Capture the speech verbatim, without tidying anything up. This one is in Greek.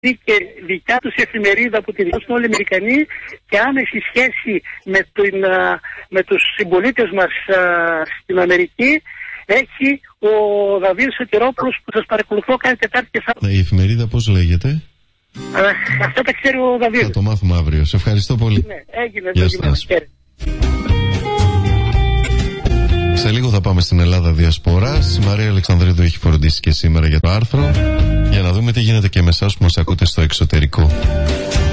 και δικιά τους εφημερίδα που τη δώσουν όλοι οι Αμερικανοί και άμεση σχέση με, την, με τους συμπολίτες μας α, στην Αμερική έχει ο Δαβίδ Σωτηρόπουλος που σας παρακολουθώ κάθε Τετάρτη και Σάββατο. Η εφημερίδα πώς λέγεται? Α, αυτά τα ξέρει ο Δαβίδ. Θα το μάθουμε αύριο. Σε ευχαριστώ πολύ. Ναι, έγινε. Γεια σας. Σε λίγο θα πάμε στην Ελλάδα Διασποράς. Η Μαρία Αλεξανδρίδου έχει φροντίσει και σήμερα για το άρθρο, για να δούμε τι γίνεται και με εσάς που μας ακούτε στο εξωτερικό.